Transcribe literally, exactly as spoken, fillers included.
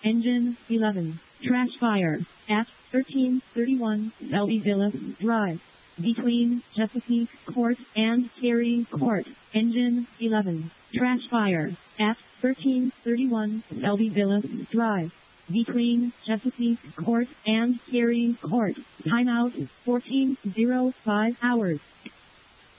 Engine eleven. Trash fire at thirteen thirty-one Shelbyville Drive, between Chesapeake Court and Cary Court. Engine eleven. Trash fire at thirteen thirty-one Shelbyville Drive, between Chesapeake Court and Cary Court. Timeout fourteen oh five hours.